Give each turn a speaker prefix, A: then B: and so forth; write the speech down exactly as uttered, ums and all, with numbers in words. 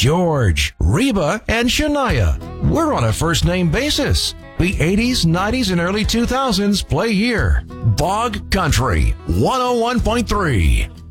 A: George, Reba, and Shania. We're on a first-name basis. The eighties, nineties, and early two thousands play here. Bog Country, one oh one point three.